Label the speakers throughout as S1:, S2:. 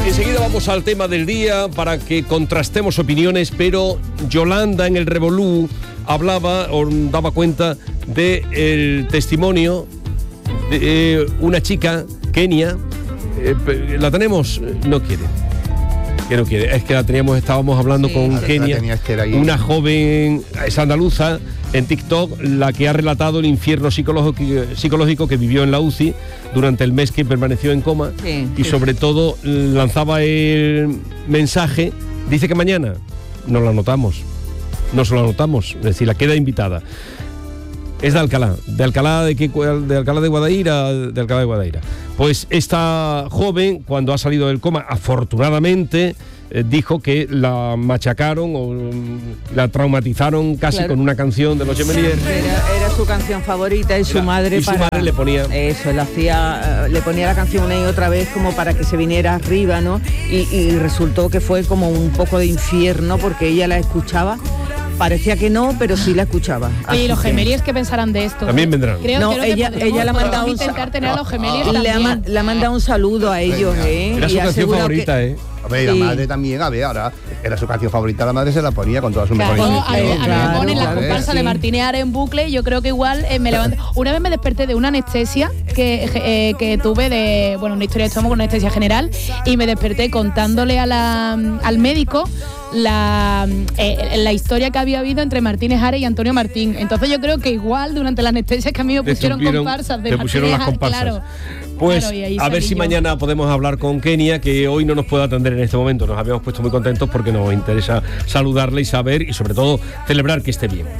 S1: Enseguida vamos al tema del día para que contrastemos opiniones, pero Yolanda en el Revolú hablaba o daba cuenta del testimonio de una chica, Kenia. ¿La tenemos? No quiere. Que no quiere. Es que estábamos hablando con Kenia, una joven, es andaluza, en TikTok, la que ha relatado el infierno psicológico que vivió en la UCI durante el mes que permaneció en coma, y sobre todo lanzaba el mensaje, dice que mañana nos la anotamos, es decir, la queda invitada. Es de Alcalá de Guadaira. Pues esta joven, cuando ha salido del coma, afortunadamente, dijo que la machacaron o la traumatizaron casi con una canción de los Gemeliers.
S2: Era su canción favorita y su madre
S1: le ponía
S2: eso, le ponía la canción una y otra vez como para que se viniera arriba, ¿no? Y resultó que fue como un poco de infierno porque ella la escuchaba. Parecía que no, pero sí la escuchaba.
S3: Oye, ¿y los Gemeliers qué pensarán de esto?
S1: También vendrán.
S3: Creo que
S2: ella le ha mandado
S3: intentar tener a los Gemeliers
S2: le ha mandado un saludo a ellos,
S1: Era su canción favorita,
S4: A ver, la madre también, ahora era su canción favorita, la madre se la ponía con toda su
S3: mejor intención. A mí me ponen la comparsa de Martínez Are en bucle, yo creo que igual me levanté. Una vez me desperté de una anestesia que tuve de, una historia de estómago con anestesia general, y me desperté contándole al médico la historia que había habido entre Martínez Are y Antonio Martín. Entonces yo creo que igual durante la anestesia que a mí me pusieron comparsas de Martínez Are, claro.
S1: Pues a ver si mañana podemos hablar con Kenia, que hoy no nos puede atender en este momento. Nos habíamos puesto muy contentos porque nos interesa saludarle y saber, y sobre todo celebrar que esté bien.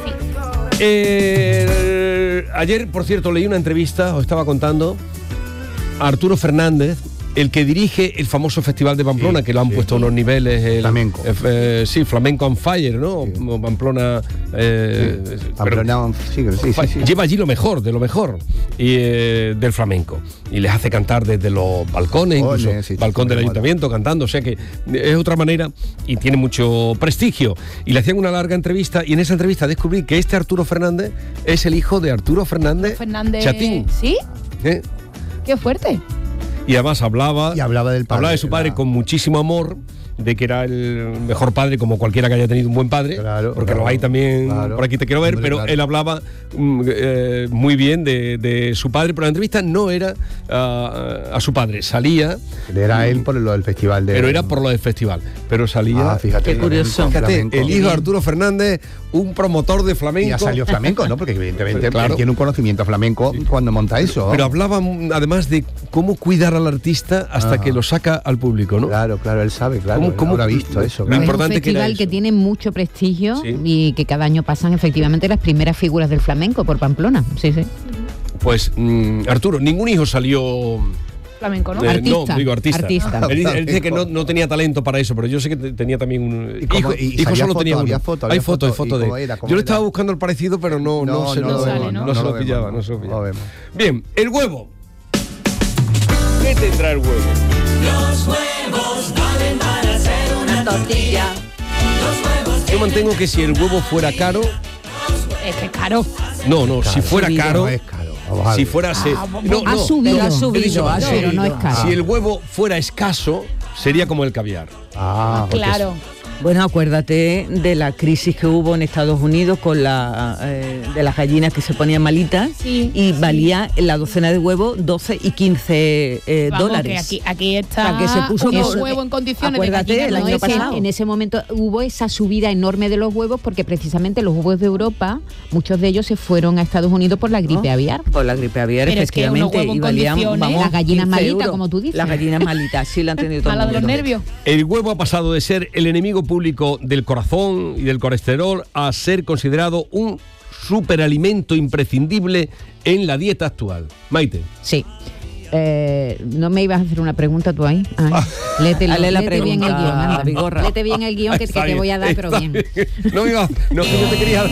S1: Ayer, por cierto, leí una entrevista, os estaba contando, a Arturo Fernández, el que dirige el famoso Festival de Pamplona, que lo han puesto a unos niveles...
S4: Flamenco.
S1: Flamenco on Fire, ¿no? Sí. Pamplona...
S4: Pamplona
S1: lleva allí lo mejor, de lo mejor del flamenco. Y les hace cantar desde los balcones, incluso balcón del ayuntamiento, cantando. O sea que es otra manera y tiene mucho prestigio. Y le hacían una larga entrevista, y en esa entrevista descubrí que este Arturo Fernández es el hijo de Arturo Fernández Chatín.
S3: ¿Sí? ¡Qué fuerte!
S1: Y además hablaba
S4: del padre,
S1: hablaba de su padre con muchísimo amor, de que era el mejor padre, como cualquiera que haya tenido un buen padre, porque lo hay también, por aquí te quiero ver, pero él hablaba muy bien de su padre, pero la entrevista no era a su padre, salía...
S4: Era él por lo del festival
S1: Pero era por lo del festival, pero salía...
S4: Fíjate,
S2: qué curioso.
S1: Fíjate, el hijo de Arturo Fernández, un promotor de flamenco...
S4: Y ha salido flamenco, ¿no? Porque evidentemente él tiene un conocimiento flamenco cuando monta eso.
S1: Pero hablaba además de cómo cuidar al artista hasta que lo saca al público, ¿no?
S4: Claro, él sabe, ¿Cómo lo ha visto eso?
S1: Lo importante
S5: es un festival que tiene mucho prestigio y que cada año pasan efectivamente las primeras figuras del flamenco por Pamplona. Sí.
S1: Pues Arturo, ningún hijo salió...
S3: flamenco, ¿no?
S1: Artista. Él dice que no tenía talento para eso, pero yo sé que tenía también un hijo solo tenía uno. Hay foto de él. Yo le estaba buscando el parecido, pero no se lo pillaba. Bien, el huevo. ¿Qué tendrá el huevo?
S6: Los huevos valen para hacer una tortilla.
S1: Yo mantengo que si el huevo fuera caro...
S3: Es que es caro.
S1: No, si fuera caro... Si fuera...
S5: Ha subido, pero no es caro.
S1: Si el huevo fuera escaso, sería como el caviar.
S3: Claro.
S2: Bueno, acuérdate de la crisis que hubo en Estados Unidos con de las gallinas que se ponían malitas y valía la docena de huevos 12 y 15 dólares.
S3: Que aquí está
S2: que se puso
S3: un huevo en condiciones.
S2: Acuérdate, el año pasado.
S5: En ese momento hubo esa subida enorme de los huevos porque precisamente los huevos de Europa, muchos de ellos se fueron a Estados Unidos por la gripe aviar.
S2: Por la gripe aviar,
S3: pero
S2: efectivamente.
S3: Es que y valían,
S5: las gallinas malitas, como tú dices.
S2: Las gallinas malitas, sí, la han tenido todo el mundo.
S3: De los nervios.
S1: El huevo ha pasado de ser el enemigo público del corazón y del colesterol a ser considerado un superalimento imprescindible en la dieta actual. Maite.
S5: Sí. ¿No me ibas a hacer una pregunta tú ahí? Léete bien el guión, anda. Léete bien el guión que te voy a dar, pero bien.
S1: No, que yo te quería...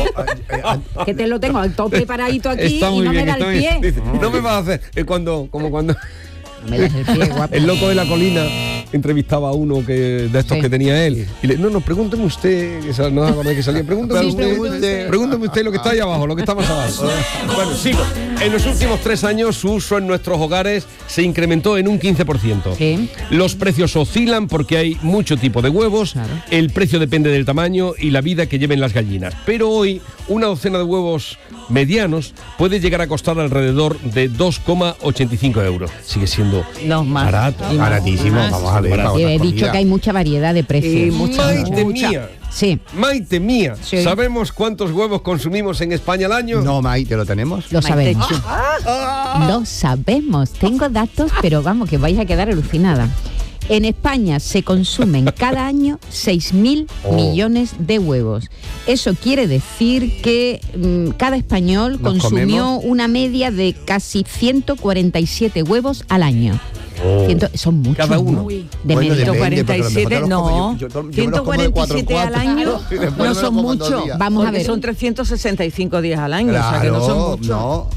S5: que te lo tengo todo preparadito aquí y no me da el pie.
S1: No me vas a hacer... como cuando...
S5: No me das el pie, guapo.
S1: El loco de la colina... entrevistaba a uno de estos que tenía él. Y no, pregúnteme usted, no me acordé que salía, pregúnteme usted lo que está ahí abajo, lo que está más abajo. Bueno, sigo. En los últimos 3 años su uso en nuestros hogares se incrementó en un 15%.
S5: Sí.
S1: Los precios oscilan porque hay mucho tipo de huevos, claro. El precio depende del tamaño y la vida que lleven las gallinas. Pero hoy, una docena de huevos medianos puede llegar a costar alrededor de 2,85 euros. Sigue siendo barato.
S4: Baratísimo, vamos a ver.
S5: Sí, he dicho que hay mucha variedad de precios.
S1: Maite mía.
S5: Sí.
S1: Maite mía, sí. ¿Sabemos cuántos huevos consumimos en España al año?
S4: No, Maite, ¿lo tenemos?
S5: Lo sabemos. Lo sabemos. Tengo datos, pero vamos, que vais a quedar alucinada. En España se consumen cada año 6.000 millones de huevos. Eso quiere decir que cada español consumió una media de casi 147 huevos al año. Son muchos.
S1: Cada uno.
S5: De
S2: bueno,
S5: media.
S2: 147, no. 147 al año no son mucho.
S5: Vamos a ver.
S2: Son 365 días al año.
S4: Claro,
S2: o sea que no son mucho.
S4: No.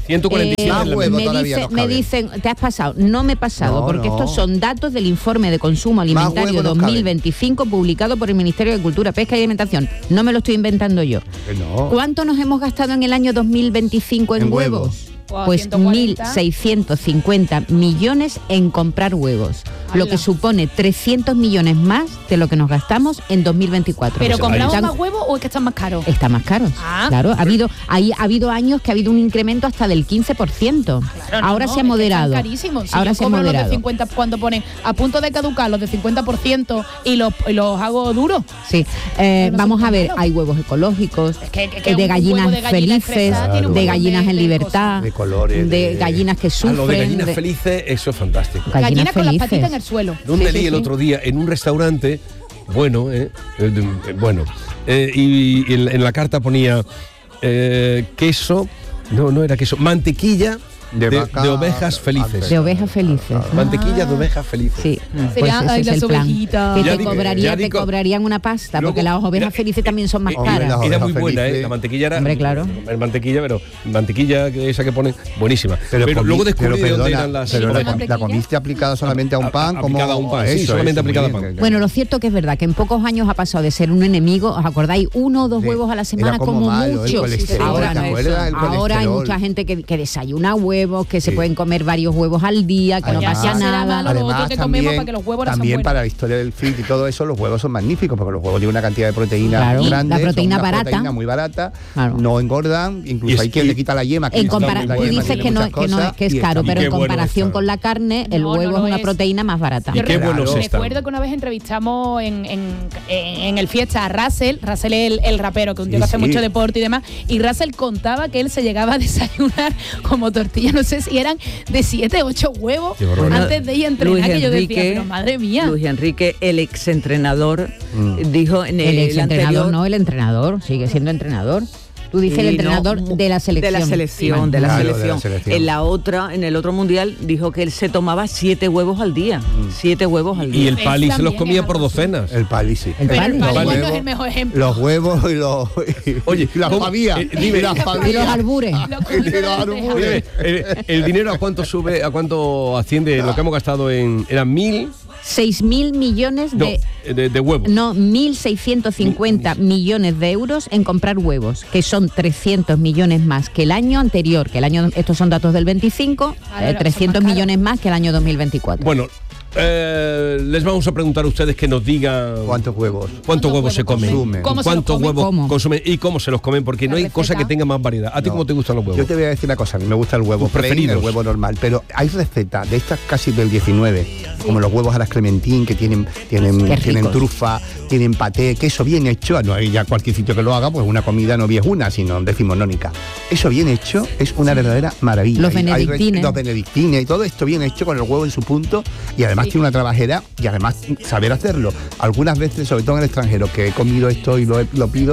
S1: 147
S5: me dicen, te has pasado. No me he pasado, porque estos son datos del informe de consumo alimentario 2025 publicado por el Ministerio de Cultura, Pesca y Alimentación. No me lo estoy inventando yo. ¿Cuánto nos hemos gastado en el año 2025 en huevos? Pues 1.650 millones en comprar huevos, lo que supone 300 millones más de lo que nos gastamos en 2024.
S3: ¿Pero compramos más huevos o es que están más caros?
S5: Están más caros, claro. Ha habido años que ha habido un incremento hasta del 15%. Claro, ahora se ha moderado.
S3: Están carísimos. Si
S5: ahora
S3: yo
S5: se ha
S3: compro
S5: moderado.
S3: Los de 50, cuando ponen a punto de caducar los de 50% y los hago duros.
S5: Sí, vamos a ver, hay huevos ecológicos, de gallinas felices, de gallinas en libertad, de gallinas que sufren.
S1: Lo de gallinas felices, eso es fantástico.
S3: Gallinas con las patitas en el suelo.
S1: ¿Dónde leí el otro día? En un restaurante, y en la carta ponía queso, no era queso, mantequilla de ovejas felices.
S5: De ovejas felices.
S1: Mantequilla de ovejas felices.
S5: Sí.
S3: Sería
S5: pues ese es el plan.
S3: ovejitas.
S5: Te cobrarían una pasta, porque las ovejas felices también son más caras.
S1: Era muy buena, la mantequilla era...
S5: Hombre, claro.
S1: Mantequilla esa que ponen, buenísima. Pero luego descubrí de dónde eran las...
S4: ¿La comiste aplicada solamente a un pan?
S1: Aplicada a un pan, sí, solamente aplicada a pan.
S5: Bueno, lo cierto que es verdad que en pocos años ha pasado de ser un enemigo, ¿os acordáis? 1 o 2 huevos a la semana como mucho. Ahora hay mucha gente que desayuna huevos, que se pueden comer varios huevos al día, que no pasa nada.
S4: Además, también para la historia del fit y todo eso, los huevos son magníficos, porque los huevos tienen una cantidad de proteína grande,
S5: la proteína barata,
S4: proteína muy barata, no engordan, incluso hay quien le quita la yema.
S5: Tú dices que es caro, pero en comparación con la carne, el huevo es una proteína más barata.
S3: Yo recuerdo que una vez entrevistamos en el Fiesta a Russell es el rapero, que un tío que hace mucho deporte y demás, y Russell contaba que él se llegaba a desayunar como tortilla, no sé si eran de 7 o 8 huevos antes de ir a entrenar, que yo decía, pero madre mía.
S2: Luis Enrique, el exentrenador, dijo en el
S5: entrenador, no, el entrenador, sigue siendo entrenador. Tú dices el entrenador de la selección.
S2: De la selección. En el otro mundial dijo que él se tomaba 7 huevos al día. 7 huevos al día.
S1: Y el pali se los comía por docenas.
S4: El pali, sí.
S3: El pali no es el mejor ejemplo.
S4: Los huevos y las pavías.
S1: Y
S5: los albures.
S1: El dinero, ¿a cuánto sube? ¿A cuánto asciende lo que hemos gastado en... Eran
S5: 6.000 millones
S1: de huevos.
S5: No, 1.650 millones de euros en comprar huevos, que son 300 millones más que el año anterior, estos son datos del 25, 300 millones más que el año 2024.
S1: Bueno, les vamos a preguntar a ustedes que nos digan
S4: cuántos huevos
S1: se comen, cuántos huevos consumen y cómo se los comen, porque no hay cosa que tenga más variedad. ¿A ti cómo te gustan los huevos?
S4: Yo te voy a decir una cosa, a mí me gusta el huevo plain, el huevo normal, pero hay recetas de estas casi del 19, como los huevos a las Clementín, que tienen trufa, tienen paté, que eso bien hecho, no hay ya cualquier sitio que lo haga, pues una comida no es una, sino decimonónica. Eso bien hecho es una verdadera maravilla.
S5: Los
S4: benedictines y todo esto bien hecho con el huevo en su punto, y además tiene una trabajera y además saber hacerlo. Algunas veces, sobre todo en el extranjero, que he comido esto y lo pido,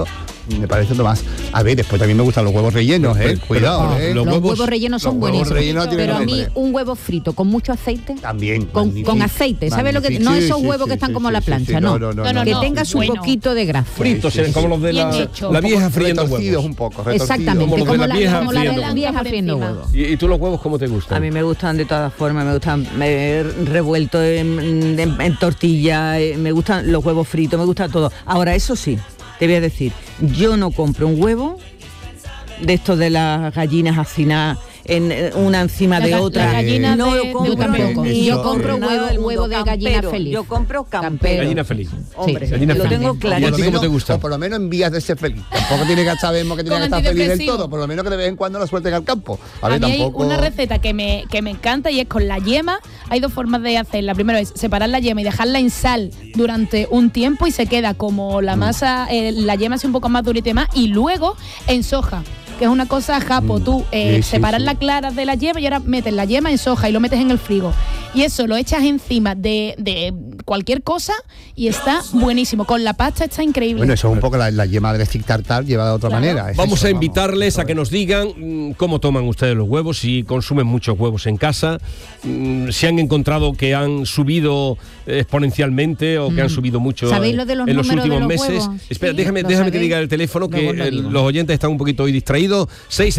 S4: me parece lo más. A ver, después también me gustan los huevos rellenos, cuidado.
S5: Los huevos rellenos son buenísimos. Pero a mí un huevo frito con mucho aceite.
S4: También.
S5: Con aceite, ¿sabes lo que? No esos huevos que están como la plancha, no. Que tengas un poquito de grasa.
S1: Fritos, como los de la vieja friendo huevos.
S4: Un poco,
S5: exactamente, como
S1: los de
S5: la vieja friendo huevos.
S1: ¿Y tú los huevos cómo te gustan?
S2: A mí me gustan de todas formas, me gustan revueltos en tortilla, me gustan los huevos fritos, me gusta todo. Ahora, eso sí, te voy a decir, yo no compro un huevo de estos de las gallinas hacinadas en una encima de otra.
S3: La gallina
S2: no lo compro.
S5: Yo tampoco. Yo compro huevo de gallina
S2: campero.
S5: feliz.
S2: Yo compro campero.
S1: Gallina feliz.
S2: Hombre,
S5: Sí.
S1: Gallina
S2: lo
S1: feliz.
S2: tengo claro.
S1: ¿Y a ti cómo te gusta?
S4: O por lo menos en vías de ser feliz. Tampoco tiene que sabemos que tiene que estar feliz del todo. Por lo menos que de vez en cuando lo suelten al campo.
S3: A mí tampoco... hay una receta que me encanta y es con la yema. Hay dos formas de hacerla. Primero es separar la yema y dejarla en sal durante un tiempo y se queda como la masa, la yema así un poco más durita y más. Y luego en soja, que es una cosa japo. Tú separas la clara de la yema y ahora metes la yema en soja y lo metes en el frigo. Y eso lo echas encima de cualquier cosa y está buenísimo. Con la pasta está increíble.
S4: Bueno, eso es un poco la yema de stick tartar llevada de otra manera.
S1: Vamos a invitarles a que nos digan cómo toman ustedes los huevos, si consumen muchos huevos en casa, si han encontrado que han subido exponencialmente o que han subido mucho
S5: ¿Sabéis lo de los
S1: en los
S5: números
S1: últimos
S5: de los
S1: meses.
S5: huevos?
S1: Espera,
S5: Sí,
S1: déjame que diga el teléfono, que los oyentes están un poquito hoy distraídos.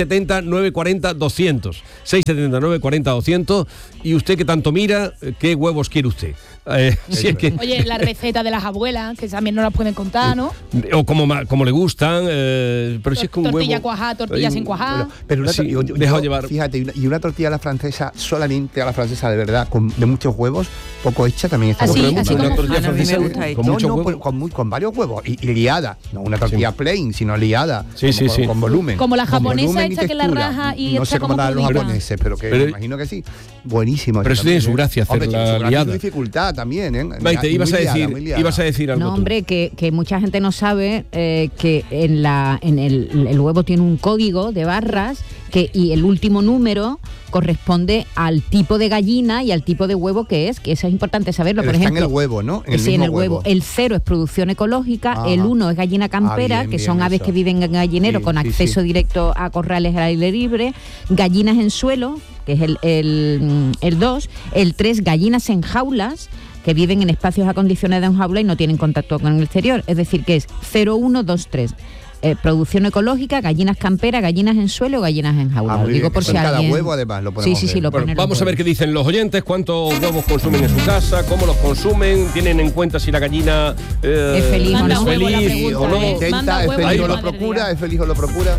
S1: 670-940-200. 670-940-200. Y usted que tanto mira, ¿qué huevos quiere usted? Si es que...
S3: Oye, la receta de las abuelas, que también no las pueden contar, ¿no?
S1: O como le gustan, pero si es que un
S3: tortilla
S1: huevo...
S3: cuajada, tortilla sin cuajar.
S4: Pero una,
S1: Sí,
S4: yo,
S1: deja llevar.
S4: Fíjate, y una tortilla a la francesa, solamente a la francesa de verdad, de muchos huevos, poco hecha también está
S3: Así,
S4: muy
S3: así
S4: buena.
S3: como-
S1: Una tortilla
S2: a mí me
S1: francesa
S2: gusta
S1: con mucho
S4: No,
S1: huevo.
S4: con varios huevos y liada, no una tortilla plain, sino liada,
S1: Sí, sí, sí.
S4: con volumen.
S3: Como la
S4: Con
S3: japonesa
S4: volumen y
S3: esta que la
S4: textura.
S3: raja y
S4: no
S3: está
S4: sé cómo
S3: como
S4: la los
S3: pudida.
S4: japoneses, pero
S1: Pero-
S4: me imagino que sí. Buenísimo.
S1: Pero eso tiene su gracia,
S4: Hombre,
S1: hacerla
S4: tiene su gracia y
S1: liada.
S4: su dificultad también, ¿eh?
S1: Maite,
S4: Muy
S1: ibas a decir algo.
S5: No,
S1: tú.
S5: hombre, que mucha gente no sabe que en el huevo tiene un código de barras y el último número corresponde al tipo de gallina y al tipo de huevo que eso es importante saberlo.
S4: Pero
S5: Por
S4: está
S5: ejemplo,
S4: en el huevo, ¿no? En el
S5: sí, en
S4: mismo
S5: el huevo. El 0 es producción ecológica,
S4: Ajá.
S5: el 1 es gallina campera,
S4: bien,
S5: que
S4: bien,
S5: son aves
S4: eso.
S5: que viven en gallinero
S4: Sí,
S5: con
S4: sí,
S5: acceso
S4: sí.
S5: directo a corrales al aire libre, gallinas en suelo, que es el 2, el 3 gallinas en jaulas, que viven en espacios acondicionados en jaula y no tienen contacto con el exterior, es decir, que es 0, 1, 2, 3. Producción ecológica, gallinas camperas, gallinas en suelo o gallinas en jaula. Lo
S4: muy
S5: digo
S4: bien.
S5: por
S4: Eso
S5: si
S4: en cada
S5: alguien...
S4: huevo, además, lo ponemos
S5: Sí,
S4: bien.
S5: lo
S1: Bueno,
S5: ponen
S1: vamos
S5: los
S1: a ver qué dicen los oyentes, cuántos huevos consumen en su casa, cómo los consumen, tienen en cuenta si la gallina
S5: Es feliz o
S3: Manda
S5: no.
S3: huevo la
S1: feliz
S3: pregunta,
S1: o no.
S3: ¿eh?
S4: Intenta,
S3: Manda
S4: es
S3: huevo
S4: feliz
S3: a
S4: o
S3: la
S4: lo
S3: madre
S4: procura,
S3: mía.
S4: es feliz o lo procura.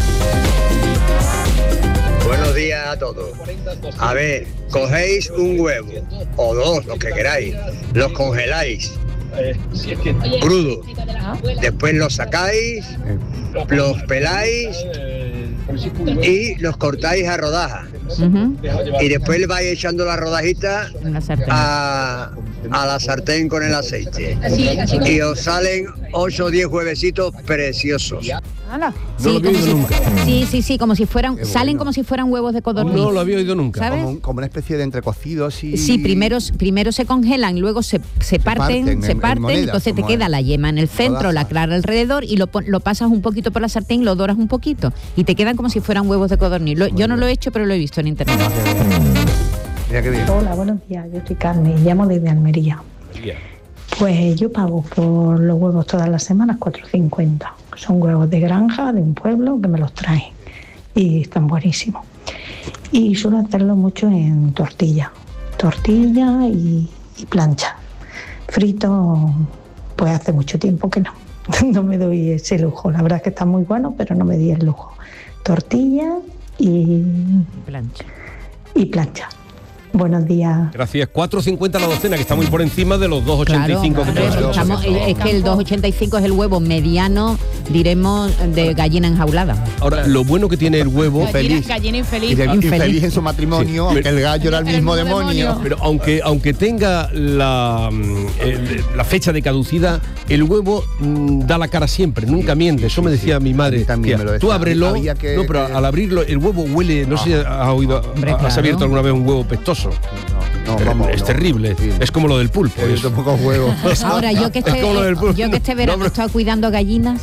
S7: Buenos días a todos. A ver, cogéis un huevo o dos, lo que queráis, los congeláis crudo, después los sacáis, los peláis y los cortáis a rodajas.
S5: Ujú,
S7: Y después le vais echando las rodajitas
S5: en una sartén.
S7: a la sartén con el aceite. Y os salen 8 o 10 huevecitos preciosos.
S3: Hala.
S1: No lo había
S5: como
S1: oído nunca.
S5: Sí, como si fueran,
S4: Qué
S5: salen
S4: bueno.
S5: como si fueran huevos de codorniz.
S1: No lo había oído nunca.
S5: ¿Sabes?
S4: Como una especie de entrecocidos y...
S5: Sí, primero se congelan, luego se parten,
S4: en monedas,
S5: entonces te
S4: como
S5: queda
S4: en
S5: la yema en el centro, la
S4: rodajas.
S5: clara alrededor y lo pasas un poquito por la sartén, lo doras un poquito y te quedan como si fueran huevos de codorniz. Yo no lo he hecho, pero lo he visto en internet.
S4: Mira qué bien.
S8: Hola, buenos días. Yo soy Carmen, llamo desde Almería. Pues yo pago por los huevos todas las semanas 4,50. Son huevos de granja, de un pueblo, que me los traen. Y están buenísimos. Y suelo hacerlo mucho en tortilla. Tortilla y plancha. Frito, pues hace mucho tiempo que no. No me doy ese lujo. La verdad es que está muy bueno, pero no me di el lujo. Tortilla y plancha. Buenos días.
S1: Gracias. 4,50 la docena, que está muy por encima de los 2,85 que te
S5: Claro, es que el 2,85 es el huevo mediano, diremos, de gallina enjaulada.
S1: Ahora, lo bueno que tiene el huevo,
S3: Gallina infeliz.
S4: Infeliz en su matrimonio,
S1: Sí.
S4: aunque el gallo era el
S3: El
S4: mismo
S3: mismo
S4: demonio.
S3: demonio.
S1: pero aunque tenga la fecha de caducidad, el huevo da la cara siempre, nunca miente. Eso me decía mi madre.
S4: A mí también me lo decía.
S1: Tú ábrelo,
S4: Había que-
S1: no, pero al abrirlo el huevo huele, no sé si has oído,
S5: Hombre,
S1: has
S5: claro.
S1: abierto alguna vez un huevo pestoso.
S4: No, vamos,
S1: Es
S4: no.
S1: terrible,
S4: Sí.
S1: es como lo del pulpo.
S4: Yo tampoco juego.
S5: Ahora, yo que
S1: Es como lo del pulpo.
S5: este verano
S1: No,
S5: he estado cuidando gallinas,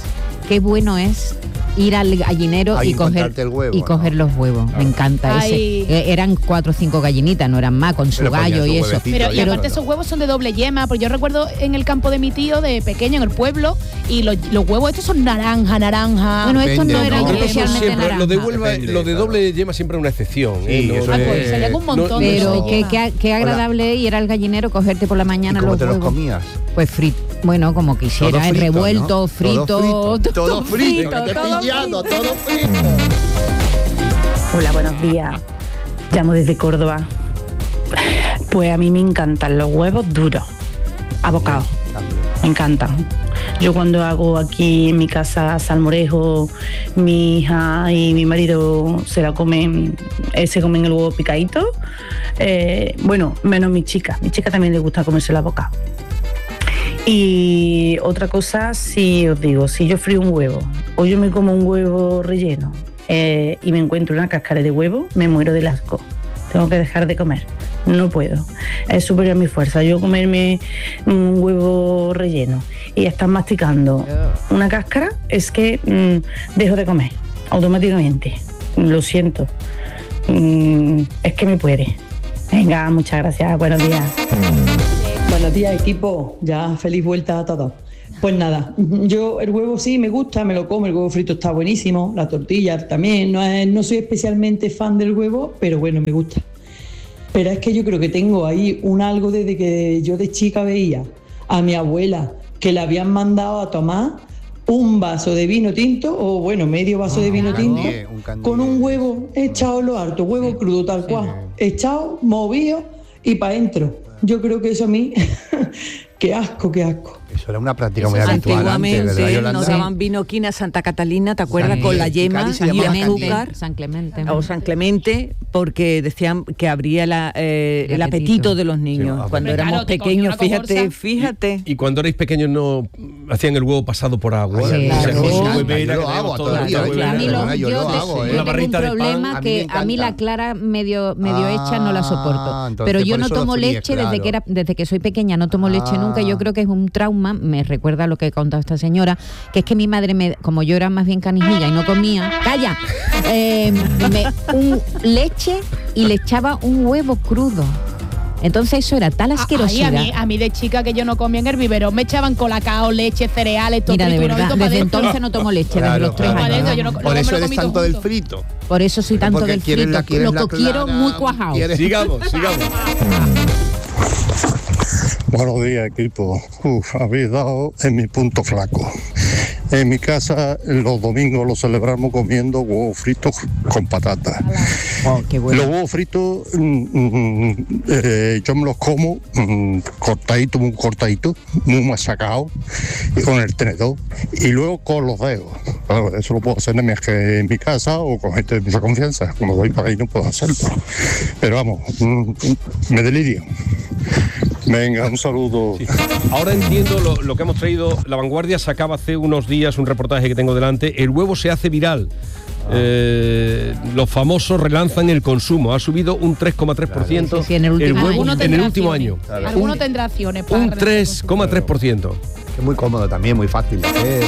S5: qué bueno es ir al gallinero y coger los huevos. Me encanta ese. Eran 4 o 5 gallinitas, no eran más, con su gallo y eso.
S3: Pero y aparte esos huevos son de doble yema, porque yo recuerdo en el campo de mi tío de pequeño, en el pueblo, y los huevos estos son naranja.
S5: Bueno, estos no eran especialmente naranja.
S1: Lo de Huelva, lo de doble yema siempre es una excepción.
S3: Pues serían un montón.
S5: Pero qué agradable ir al gallinero, cogerte por la mañana los huevos.
S4: ¿Cómo te los comías?
S5: Pues frito, bueno, como quisiera, en revuelto, ¿no? frito.
S4: Todo frito.
S9: Hola, buenos días. Llamo desde Córdoba. Pues a mí me encantan los huevos duros, abocados. Me encantan. Yo cuando hago aquí en mi casa salmorejo, mi hija y mi marido se comen el huevo picadito. Bueno, menos mi chica. Mi chica también le gusta comerse el abocado. Y otra cosa, si os digo, si yo frío un huevo o yo me como un huevo relleno y me encuentro una cáscara de huevo, me muero del asco. Tengo que dejar de comer. No puedo. Es superior a mi fuerza. Yo comerme un huevo relleno y estar masticando una cáscara, es que dejo de comer automáticamente. Lo siento. Es que me puede. Venga, muchas gracias. Buenos días.
S10: Buenos días, equipo. Ya feliz vuelta a todos. Pues nada, yo el huevo sí me gusta, me lo como, el huevo frito está buenísimo, la tortilla también, no soy especialmente fan del huevo, pero bueno, me gusta. Pero es que yo creo que tengo ahí un algo desde que yo de chica veía a mi abuela que le habían mandado a tomar un vaso de vino tinto, o bueno, medio vaso de vino tinto, con un huevo echado en lo alto, huevo crudo tal cual, echado, movido y para adentro. Yo creo que eso a mí, qué asco.
S4: Eso era una práctica muy habitual.
S2: Antiguamente nos daban vino quina Santa Catalina, ¿te acuerdas? Con la yema y azúcar.
S5: San Clemente.
S2: O San Clemente, porque decían que abría el apetito de los niños. Cuando éramos pequeños, fíjate.
S1: Y cuando erais pequeños no hacían el huevo pasado por agua.
S4: Yo lo hago todavía.
S5: Yo tengo un problema que a mí la clara medio hecha no la soporto. Pero yo no tomo leche desde que soy pequeña, no tomo leche nunca. Yo creo que es un trauma. Me recuerda lo que ha contado esta señora, que es que mi madre, como yo era más bien canijilla y no comía, leche y le echaba un huevo crudo. Entonces eso era tal asquerosidad.
S3: A mí de chica que yo no comía en el vivero, me echaban colacao, leche, cereales, todo.
S5: Mira, de verdad, desde entonces no tomo leche, desde los 3 años.
S4: Por eso eres tanto del frito.
S5: Por eso soy tanto del frito. Lo que quiero muy cuajado.
S1: Sigamos.
S11: Buenos días, equipo. Habéis dado en mi punto flaco. En mi casa los domingos los celebramos comiendo huevos fritos con patatas.
S5: Qué bueno.
S11: Los huevos fritos yo me los como muy cortadito, muy machacado, y con el tenedor, y luego con los dedos. Claro, eso lo puedo hacer en mi casa o con gente de mucha confianza. Como voy para ahí no puedo hacerlo. Pero vamos, me delirio. Venga, un saludo.
S1: Sí. Ahora entiendo lo que hemos traído. La Vanguardia sacaba hace unos días un reportaje que tengo delante. El huevo se hace viral. Los famosos relanzan el consumo. Ha subido un 3,3%.
S5: Sí, en el
S1: último año.
S3: Claro. Alguno tendrá acciones.
S1: Un 3,3%.
S4: Es muy cómodo también, muy fácil de hacer.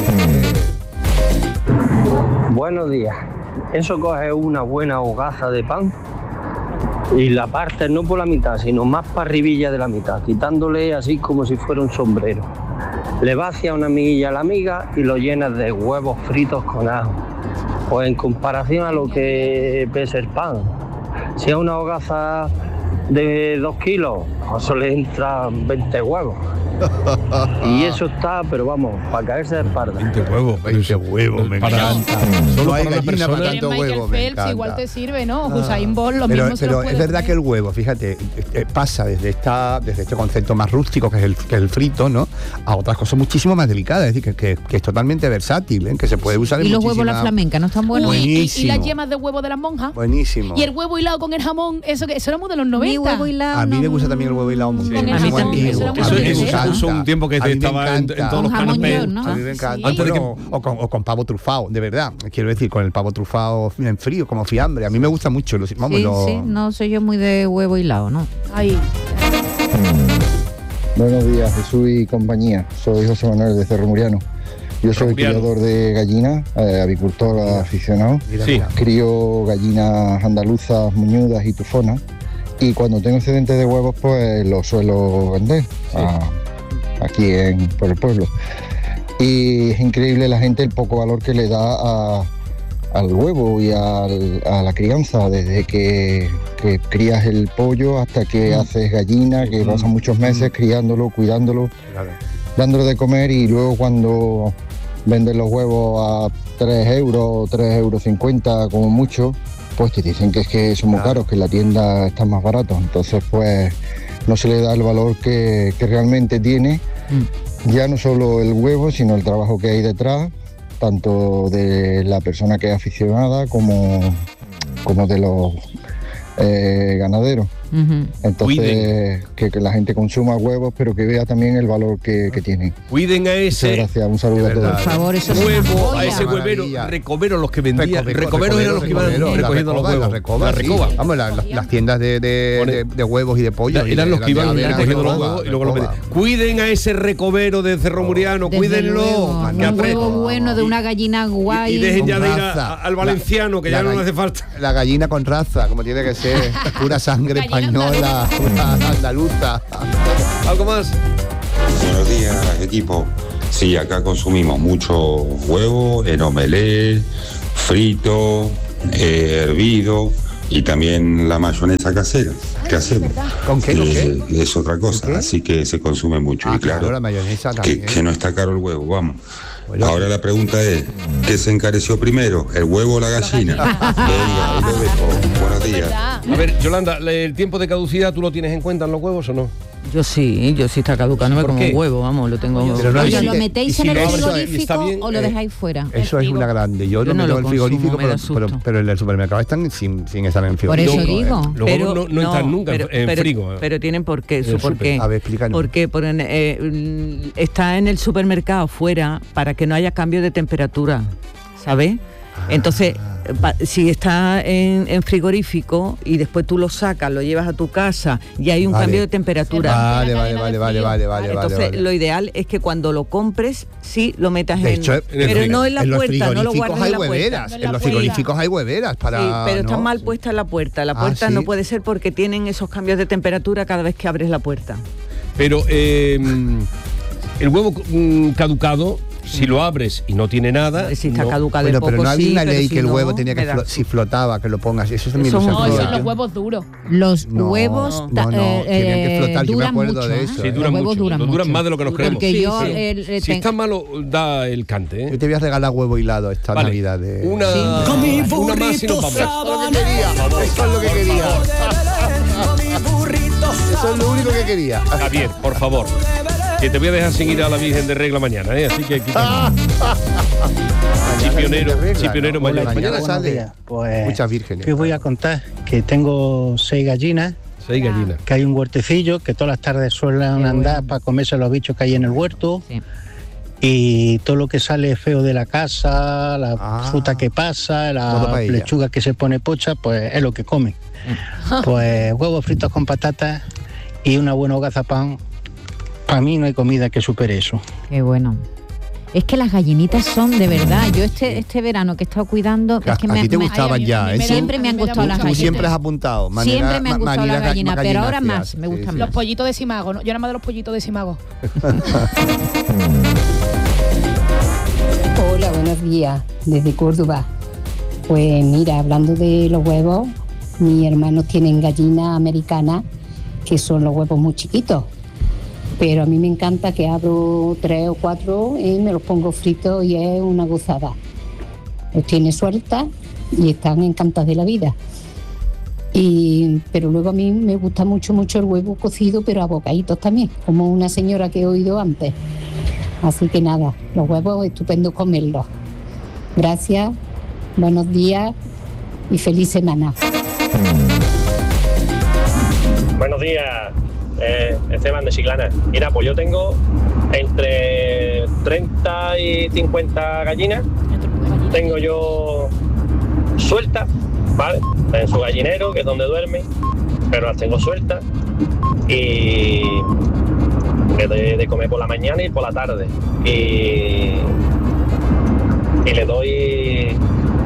S12: Buenos días. Eso coge una buena hogaza de pan y la partes no por la mitad, sino más para arribilla de la mitad, quitándole así como si fuera un sombrero. Le vacías una miguilla a la miga y lo llenas de huevos fritos con ajo. Pues en comparación a lo que pesa el pan, si es una hogaza de 2 kilos, eso le entran 20 huevos. Y eso está, pero vamos, para caerse de espalda.
S4: 20 huevos, me encanta. Solo hay gallina para tanto huevo, me encanta.
S3: Igual te sirve, ¿no? Usain Bolt, lo mismo se lo
S4: Pero es verdad
S3: comer.
S4: que el huevo, fíjate, pasa desde este concepto más rústico que es el frito, ¿no? A otras cosas muchísimo más delicadas, es decir, que es totalmente versátil, ¿eh? Que se puede usar en
S5: muchísimas...
S4: ¿Y
S5: los huevos la flamenca no están buenos?
S3: ¿Y las yemas de huevo de las monjas?
S4: Buenísimo.
S3: Y el huevo hilado con el jamón, eso era muy de los 90.
S5: Huevo hilado,
S4: a mí me gusta también el huevo hilado mucho.
S3: A mí también.
S1: Eso un tiempo que estaba en todos los canapés.
S5: ¿no?
S4: A mí me encanta.
S1: Antes de que...
S4: o con pavo trufado, de verdad. Quiero decir, con el pavo trufado en frío, como fiambre. A mí me gusta mucho.
S5: Sí, no soy yo muy de huevo hilado, ¿no?
S3: Ahí.
S11: Buenos días, Jesús y compañía. Soy José Manuel de Cerro Muriano.
S13: Yo soy criador de gallinas, avicultor aficionado.
S1: Sí.
S13: Crío gallinas andaluzas, muñudas y tufonas. Y cuando tengo excedentes de huevos, pues los suelo vender aquí por el pueblo. Y es increíble la gente el poco valor que le da al huevo y a la crianza, desde que crías el pollo hasta que haces gallina, que pasan muchos meses criándolo, cuidándolo, dándolo de comer, y luego cuando vendes los huevos a 3 euros, 3,50 € como mucho, pues te dicen que es que son muy caros, que en la tienda están más baratos. Entonces pues no se le da el valor que realmente tiene, ya no solo el huevo, sino el trabajo que hay detrás, tanto de la persona que es aficionada como de los ganaderos. Entonces, que la gente consuma huevos, pero que vea también el valor que tienen.
S1: Cuiden a ese.
S13: Muchas gracias, un saludo a todos.
S5: Por favor, eso
S1: huevo, a ese huevero, recoveros los que vendían. Recoveros eran los que iban recogiendo los huevos.
S4: La recoba. Vamos, las tiendas de huevos y de pollo.
S1: Eran los que iban recogiendo los huevos y luego los vendían. Cuiden a ese recovero de Cerro Muriano, cuídenlo.
S5: Un huevo bueno de una gallina guay.
S1: Y dejen ya de ir al valenciano, que ya no hace falta.
S4: La gallina con raza, como tiene que ser. Pura sangre española, andaluza.
S1: ¿Algo más?
S14: Buenos días, equipo. Sí, acá consumimos mucho huevo en omelette, frito, hervido, y también la mayonesa casera que hacemos.
S4: ¿Con qué?
S14: Es otra cosa, así que se consume mucho. Y claro,
S4: la mayonesa también.
S14: Que no está caro el huevo, vamos. Ahora la pregunta es, ¿qué se encareció primero, el huevo o la gallina? Venga, ahí lo dejo. Buenos días.
S1: A ver, Yolanda, ¿el tiempo de caducidad tú lo tienes en cuenta en los huevos o no?
S2: Yo sí está caducando como un huevo, vamos, lo tengo.
S5: Pero no, ¿lo metéis en el frigorífico o lo dejáis fuera?
S4: Eso es una grande. Yo lo meto en el frigorífico, pero en el supermercado están sin estar en el frigorífico.
S5: Por eso digo.
S1: Los huevos no están nunca en frigo.
S2: Pero tienen por qué eso, porque
S4: a ver, explícanos.
S2: Porque está en el supermercado fuera para que no haya cambio de temperatura, ¿sabes? Entonces, si está en frigorífico y después tú lo sacas, lo llevas a tu casa y hay un cambio de temperatura.
S4: Vale.
S2: Entonces, lo ideal es que cuando lo compres, sí lo metas pero no en la puerta, no lo guardes en la puerta.
S4: En los frigoríficos hay hueveras para.
S2: Sí, pero está mal puesta en la puerta. La puerta no puede ser porque tienen esos cambios de temperatura cada vez que abres la puerta.
S1: Pero el huevo caducado, si lo abres y no tiene nada.
S2: Si está caducado de poco,
S4: pero no había una ley que el huevo tenía que si flotaba, que lo pongas. Eso es
S3: son los huevos duros.
S5: Los huevos
S4: tenían que flotar. Yo me acuerdo
S5: mucho,
S4: de eso.
S1: Sí, duran mucho. Duran más de lo que nos creemos.
S5: Porque
S1: si está malo, da el cante.
S4: Yo te voy a regalar huevo hilado esta Navidad.
S1: Una más y nos vamos.
S4: Eso es lo que quería. Eso es lo único que quería.
S1: Javier, por favor. Que te voy a dejar sin ir a la Virgen de Regla mañana, así que Chipionero mañana
S15: sale. Pues,
S4: muchas vírgenes.
S15: ¿Qué os voy a contar? Que tengo 6 gallinas.
S1: 6 gallinas.
S15: Que hay un huertecillo, que todas las tardes suelen andar para comerse los bichos que hay en el huerto.
S5: Sí.
S15: Y todo lo que sale feo de la casa, la fruta que pasa, la lechuga que se pone pocha, pues es lo que comen. Pues huevos fritos con patatas y una buena hogaza pan. Para mí no hay comida que supere eso.
S5: Qué bueno. Es que las gallinitas son de verdad. Yo este verano que he estado cuidando, es que
S4: a ti te gustaban ya.
S5: Siempre me han gustado las gallinas.
S4: Tú siempre has apuntado.
S5: Siempre me han gustado las gallinas, pero ahora más me gustan más.
S3: Los pollitos de Simago, ¿no? Yo nada más de los pollitos de Simago.
S16: Hola, buenos días, desde Córdoba. Pues mira, hablando de los huevos, mis hermanos tienen gallinas americanas, que son los huevos muy chiquitos. Pero a mí me encanta que abro 3 o 4 y me los pongo fritos y es una gozada. Los tiene sueltas y están encantadas de la vida. Pero luego a mí me gusta mucho el huevo cocido, pero a bocaditos también, como una señora que he oído antes. Así que nada, los huevos estupendo comerlos. Gracias, buenos días y feliz semana.
S17: Buenos días. Esteban de Chiclana. Mira, pues yo tengo entre 30 y 50 gallinas. Tengo yo sueltas, ¿vale? En su gallinero, que es donde duermen, pero las tengo sueltas y de comer por la mañana y por la tarde. Y y le doy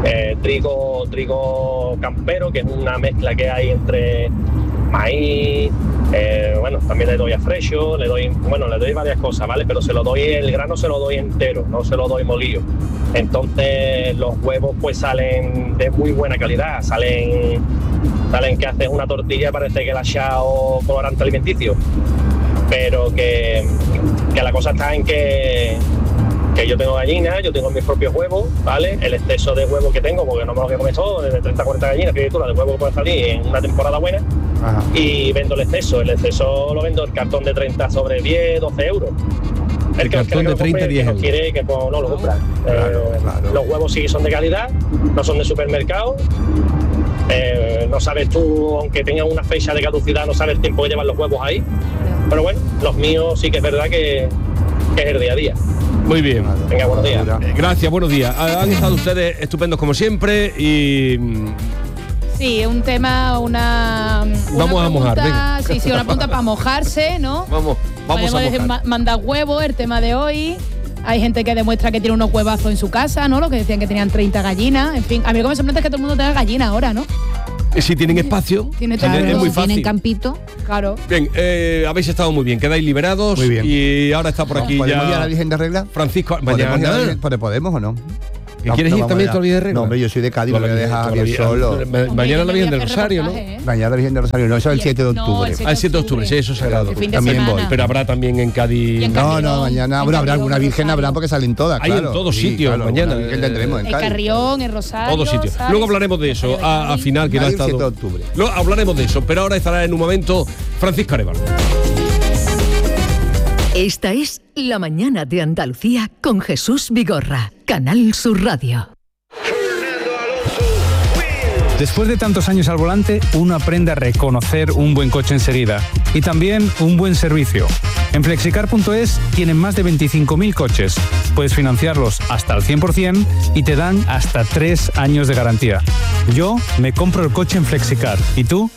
S17: trigo campero, que es una mezcla que hay entre maíz, también le doy afrecho, le doy varias cosas, ¿vale? Pero el grano se lo doy entero, no se lo doy molido. Entonces los huevos pues salen de muy buena calidad, salen que haces una tortilla, parece que la has echado colorante alimenticio, pero que la cosa está en que yo tengo gallinas, yo tengo mis propios huevos, ¿vale? El exceso de huevos que tengo, porque no me lo voy a comer todo, de 30 a 40 gallinas, que tú la de huevos que puede salir en una temporada buena. Ajá. Y vendo el exceso lo vendo el cartón de 30 sobre 10, 12 euros. El cartón de 30, 10 euros. Quiere que no lo compra. Claro. Los huevos sí son de calidad, no son de supermercado. No sabes tú, aunque tengan una fecha de caducidad, no sabes el tiempo que llevan los huevos ahí. Pero bueno, los míos sí que es verdad que es el día a día.
S1: Muy bien.
S17: Venga, buenos días.
S1: Gracias, buenos días. Han estado ustedes estupendos como siempre y...
S3: Sí, un tema,
S1: vamos a mojar, venga.
S3: Sí, una pregunta para mojarse, ¿no?
S1: Vamos a mojar.
S3: Mandar huevos, el tema de hoy. Hay gente que demuestra que tiene unos huevazos en su casa, ¿no? Lo que decían que tenían 30 gallinas. En fin, a mí lo que me sorprende es que todo el mundo tenga gallinas ahora, ¿no?
S1: Si tienen espacio, es muy fácil.
S5: Tienen campito.
S3: Claro.
S1: Bien, habéis estado muy bien, quedáis liberados.
S4: Muy bien.
S1: Y ahora está por aquí
S4: ¿Podemos
S1: ya...
S4: ir a la Virgen de Regla?
S1: Francisco, mañana.
S4: ¿Podemos o no?
S1: ¿Quieres ir también a la Virgen de Regla?
S4: No, hombre, yo soy de Cádiz, no lo voy a dejar bien solo.
S1: Mañana la Virgen del Rosario, ¿no?
S4: Mañana la Virgen del Rosario, no, eso es el 7 de octubre.
S1: El 7 de octubre, sí, eso es sagrado.
S4: También voy.
S1: Pero habrá también en Cádiz...
S4: No, mañana habrá alguna Virgen, habrá porque salen todas,
S1: hay
S4: claro.
S1: En todos sitios, mañana.
S4: Tendremos en
S3: el
S4: Cádiz.
S3: Carrión, el Rosario...
S1: Todos sitios. Luego hablaremos de eso, a final, que no ha estado...
S4: 7 de octubre.
S1: Luego hablaremos de eso, pero ahora estará en un momento Francisco Arevalo.
S18: Esta es La Mañana de Andalucía con Jesús Vigorra, Canal Sur Radio.
S19: Después de tantos años al volante, uno aprende a reconocer un buen coche enseguida y también un buen servicio. En Flexicar.es tienen más de 25.000 coches. Puedes financiarlos hasta el 100% y te dan hasta 3 años de garantía. Yo me compro el coche en Flexicar. ¿Y tú?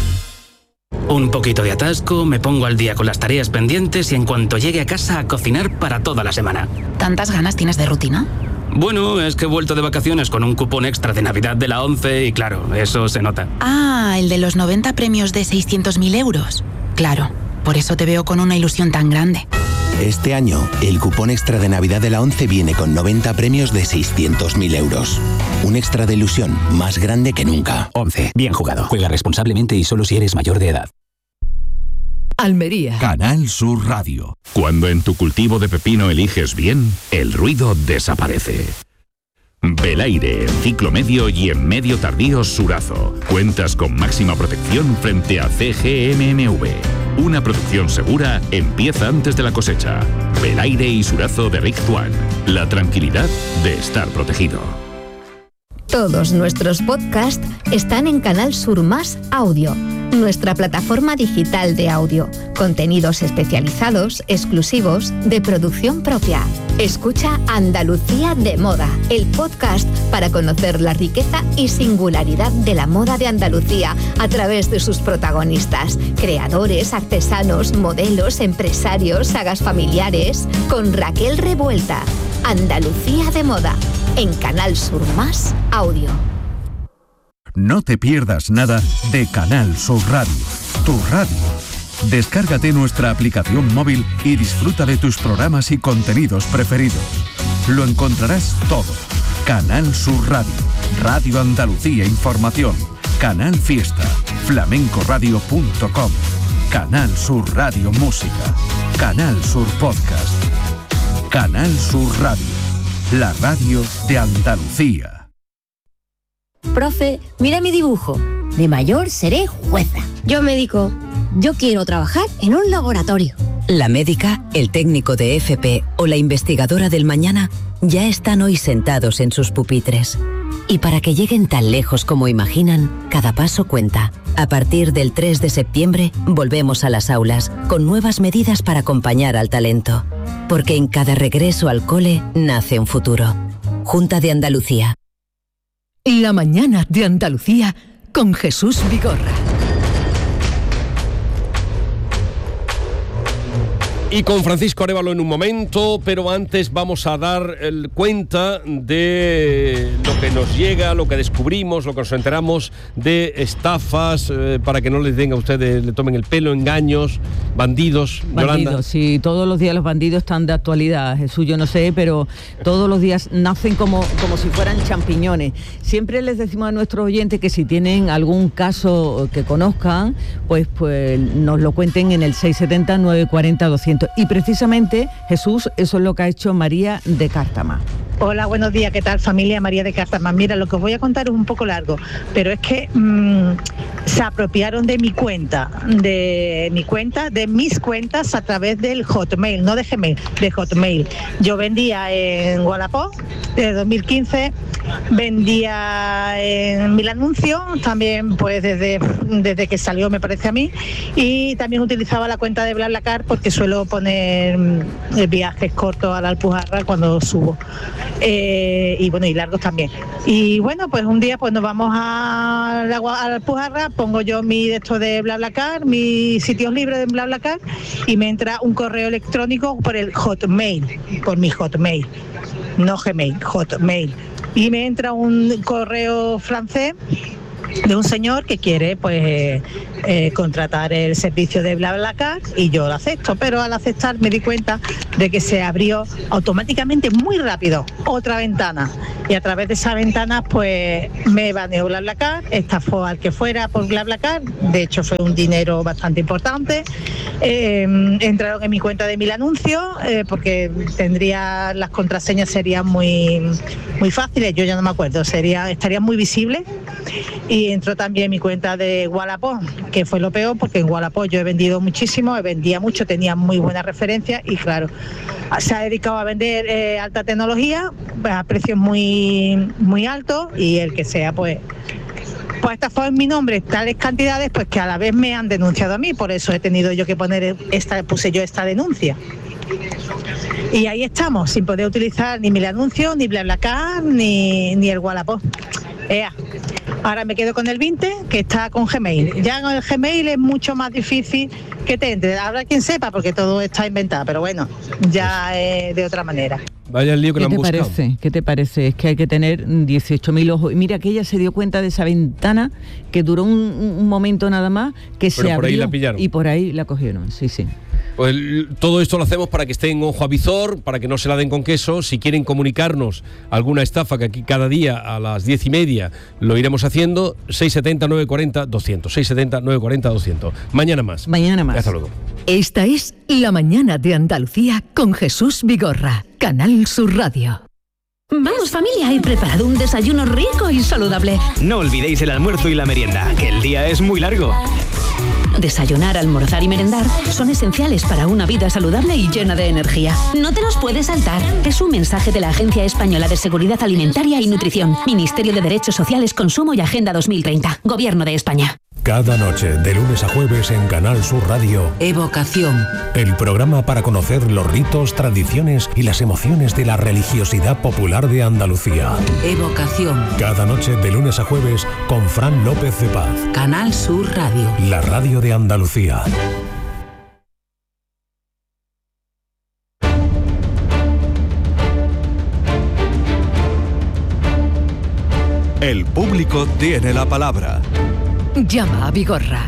S20: Un poquito de atasco, me pongo al día con las tareas pendientes y en cuanto llegue a casa a cocinar para toda la semana.
S21: ¿Tantas ganas tienes de rutina?
S20: Bueno, es que he vuelto de vacaciones con un cupón extra de Navidad de la 11 y claro, eso se nota.
S21: Ah, el de los 90 premios de 600.000 euros. Claro, por eso te veo con una ilusión tan grande.
S22: Este año, el cupón extra de Navidad de la 11 viene con 90 premios de 600.000 euros. Un extra de ilusión más grande que nunca.
S20: 11. Bien jugado. Juega responsablemente y solo si eres mayor de edad.
S18: Almería.
S23: Canal Sur Radio. Cuando en tu cultivo de pepino eliges bien, el ruido desaparece. Belaire, en ciclo medio y en medio tardío Surazo. Cuentas con máxima protección frente a CGMMV. Una producción segura empieza antes de la cosecha. Belaire y Surazo de Rick Tuan. La tranquilidad de estar protegido.
S24: Todos nuestros podcasts están en Canal Sur Más Audio, nuestra plataforma digital de audio. Contenidos especializados, exclusivos, de producción propia. Escucha Andalucía de Moda, el podcast para conocer la riqueza y singularidad de la moda de Andalucía a través de sus protagonistas, creadores, artesanos, modelos, empresarios, sagas familiares, con Raquel Revuelta. Andalucía de Moda, en Canal Sur Más Audio.
S23: No te pierdas nada de Canal Sur Radio, tu radio. Descárgate nuestra aplicación móvil y disfruta de tus programas y contenidos preferidos. Lo encontrarás todo. Canal Sur Radio, Radio Andalucía Información, Canal Fiesta, flamencoradio.com, Canal Sur Radio Música, Canal Sur Podcast. Canal Sur Radio, la radio de Andalucía.
S25: Profe, mira mi dibujo. De mayor seré jueza. Yo médico. Yo quiero trabajar en un laboratorio.
S18: La médica, el técnico de FP o la investigadora del mañana ya están hoy sentados en sus pupitres. Y para que lleguen tan lejos como imaginan, cada paso cuenta. A partir del 3 de septiembre volvemos a las aulas con nuevas medidas para acompañar al talento. Porque en cada regreso al cole nace un futuro. Junta de Andalucía. La Mañana de Andalucía con Jesús Vigorra.
S1: Y con Francisco Arévalo en un momento, pero antes vamos a dar cuenta de lo que nos llega, lo que descubrimos, lo que nos enteramos de estafas, para que no les den a ustedes, le tomen el pelo, engaños, bandidos.
S2: Bandidos, sí, todos los días los bandidos están de actualidad, Jesús, yo no sé, pero todos los días nacen como si fueran champiñones. Siempre les decimos a nuestros oyentes que si tienen algún caso que conozcan, pues nos lo cuenten en el 670-940-200. Y precisamente, Jesús, eso es lo que ha hecho María de Cártama.
S6: Hola, buenos días, ¿qué tal, familia? María de Cártama. Mira, lo que os voy a contar es un poco largo, pero es que se apropiaron de mi cuenta, de mis cuentas a través del Hotmail, no de Gmail, de Hotmail. Yo vendía en Wallapop desde 2015, vendía en Mil Anuncios, también pues desde que salió, me parece a mí, y también utilizaba la cuenta de BlaBlaCar porque suelo poner viajes cortos a la Alpujarra cuando subo. Y bueno, y largos también. Y bueno, pues un día pues nos vamos a la Alpujarra, pongo yo mi de esto de BlaBlaCar, mis sitios libres de BlaBlaCar, y me entra un correo electrónico por el Hotmail, por mi Hotmail, no Gmail, Hotmail. Y me entra un correo francés de un señor que quiere pues contratar el servicio de BlaBlaCar, y yo lo acepto, pero al aceptar me di cuenta de que se abrió automáticamente muy rápido otra ventana, y a través de esa ventana pues me baneó BlaBlaCar, estafó al que fuera por BlaBlaCar, de hecho fue un dinero bastante importante. Entraron en mi cuenta de Mil Anuncios, porque las contraseñas serían muy fáciles, yo ya no me acuerdo, estarían muy visibles. Y entró también mi cuenta de Wallapop, que fue lo peor, porque en Wallapop yo he vendido muchísimo, vendía mucho, tenía muy buenas referencias, y claro, se ha dedicado a vender alta tecnología a precios muy, muy altos, y el que sea pues estafó en mi nombre tales cantidades, pues que a la vez me han denunciado a mí, por eso he tenido yo que puse yo esta denuncia. Y ahí estamos, sin poder utilizar ni Mil Anuncios, ni BlaBlaCar, ni el Wallapop. Ahora me quedo con el 20, que está con Gmail. Ya con el Gmail es mucho más difícil que te entre. Habrá quien sepa, porque todo está inventado, pero bueno, ya de otra manera.
S1: Vaya el lío que le han buscado.
S2: ¿Qué te parece? Es que hay que tener 18.000 ojos. Y mira que ella se dio cuenta de esa ventana que duró un momento nada más, que se abrió, por ahí la pillaron. Y por ahí la cogieron, sí.
S1: Pues todo esto lo hacemos para que estén ojo a visor, para que no se la den con queso. Si quieren comunicarnos alguna estafa, que aquí cada día a las 10:30 lo iremos haciendo, 670-940-200, 670-940-200. Mañana más. Hasta luego.
S7: Esta es La Mañana de Andalucía con Jesús Vigorra, Canal Sur Radio.
S8: Vamos, familia, he preparado un desayuno rico y saludable.
S9: No olvidéis el almuerzo y la merienda, que el día es muy largo.
S8: Desayunar, almorzar y merendar son esenciales para una vida saludable y llena de energía. No te los puedes saltar. Es un mensaje de la Agencia Española de Seguridad Alimentaria y Nutrición, Ministerio de Derechos Sociales, Consumo y Agenda 2030, Gobierno de España.
S10: Cada noche, de lunes a jueves en Canal Sur Radio,
S8: Evocación.
S10: El programa para conocer los ritos, tradiciones y las emociones de la religiosidad popular de Andalucía.
S8: Evocación.
S10: Cada noche, de lunes a jueves, con Fran López de Paz.
S8: Canal Sur Radio.
S10: La radio de Andalucía.
S23: El público tiene la palabra.
S7: Llama a Vigorra.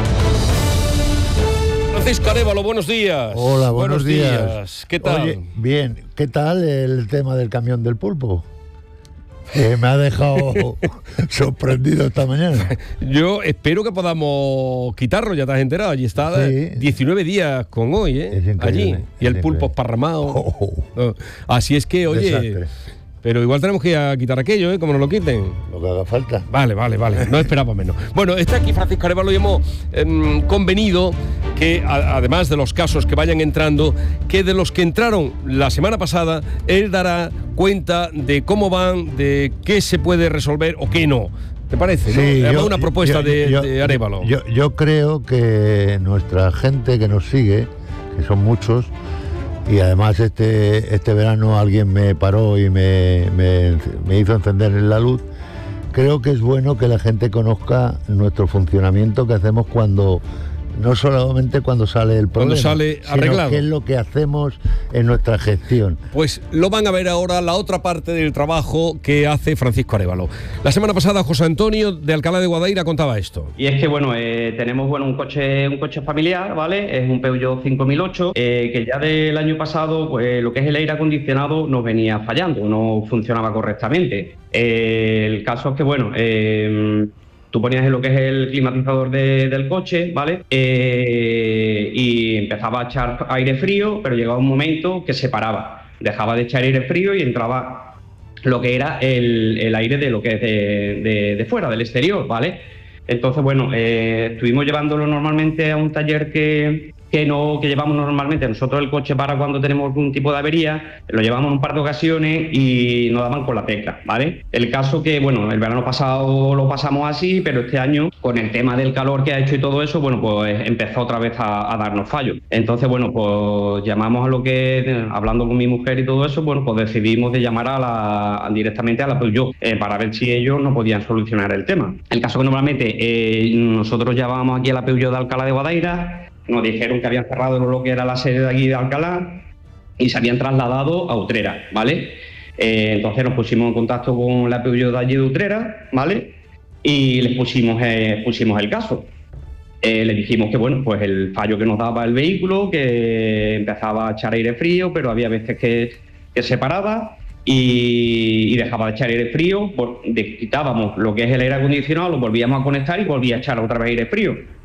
S1: Francisco Arévalo, buenos días.
S26: Hola, buenos días.
S1: ¿Qué tal?
S26: Oye, bien, ¿qué tal el tema del camión del pulpo? Me ha dejado sorprendido esta mañana.
S1: Yo espero que podamos quitarlo, ya te has enterado. Allí está 19 días con hoy, allí. Y el pulpo esparramado. No. Así es que, oye... Desastre. Pero igual tenemos que ir a quitar aquello, como nos lo quiten.
S26: Lo que haga falta.
S1: Vale. No esperaba menos. Bueno, está aquí Francisco Arévalo y hemos convenido que, además de los casos que vayan entrando, que de los que entraron la semana pasada, él dará cuenta de cómo van, de qué se puede resolver o qué no. ¿Te parece? Sí, ¿no? Una propuesta de Arévalo.
S26: Yo creo que nuestra gente que nos sigue, que son muchos, y además este verano alguien me paró y me hizo encender la luz. Creo que es bueno que la gente conozca nuestro funcionamiento que hacemos cuando no solamente cuando sale el problema,
S1: cuando sale arreglado,
S26: sino qué es lo que hacemos en nuestra gestión.
S1: Pues lo van a ver ahora, la otra parte del trabajo que hace Francisco Arévalo. La semana pasada José Antonio de Alcalá de Guadaira contaba esto.
S11: Y es que tenemos un coche familiar, ¿vale? Es un Peugeot 5008, que ya del año pasado pues, lo que es el aire acondicionado nos venía fallando, no funcionaba correctamente. El caso es que tú ponías lo que es el climatizador del coche, ¿vale? Y empezaba a echar aire frío, pero llegaba un momento que se paraba. Dejaba de echar aire frío y entraba lo que era el aire de lo que es de fuera, del exterior, ¿vale? Entonces, estuvimos llevándolo normalmente a un taller que llevamos normalmente nosotros el coche para cuando tenemos algún tipo de avería, lo llevamos un par de ocasiones y nos daban con la tecla, ¿vale? El caso que, el verano pasado lo pasamos así, pero este año, con el tema del calor que ha hecho y todo eso, empezó otra vez a darnos fallos. Entonces, llamamos hablando con mi mujer y todo eso, decidimos de llamar directamente a la Peugeot para ver si ellos no podían solucionar el tema. El caso que normalmente nosotros llamábamos aquí a la Peugeot de Alcalá de Guadaira. Nos dijeron que habían cerrado lo que era la sede de aquí de Alcalá y se habían trasladado a Utrera, ¿vale? Entonces nos pusimos en contacto con la Peugeot de allí de Utrera, ¿vale? Y les pusimos el caso. Le dijimos que, el fallo que nos daba el vehículo, que empezaba a echar aire frío, pero había veces que se paraba y dejaba de echar aire frío, quitábamos lo que es el aire acondicionado, lo volvíamos a conectar y volvía a echar otra vez aire frío.